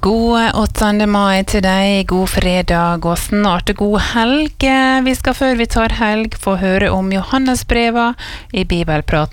God 8. mai til deg, god fredag og snart god helg. Vi skal før vi tar helg få høre om Johannesbreva i Bibelprat